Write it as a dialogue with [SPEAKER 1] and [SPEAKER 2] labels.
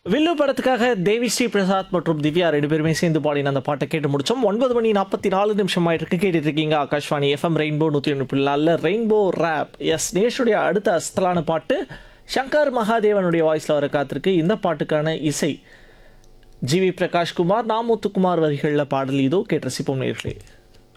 [SPEAKER 1] வில்லு படத்துக்காக தேவி ஸ்ரீ பிரசாத் மற்றும் திவ்யா 2 பேருமே சேர்ந்து பாடின அந்த பாட்டை கேட்டு முடிச்சோம். 9 மணி 44 நிமிஷம் ஆயிட்டு கேட்டுட்டு இருக்கீங்க Akashvani FM rainbow 101.4 rainbow rape. S, நேஷுடைய அடுத்த அஸ்தலான பாட்டு சங்கர் மகாதேவனுடைய வாய்ஸில் வர காத்திருக்கு. இந்த பாட்டுக்கான இசை ஜிவி பிரகாஷ்குமார், நாமுத்துக்குமார் வரிகளில் பாடல் இதோ கேட்டு ரசிப்போம் நேர்களே.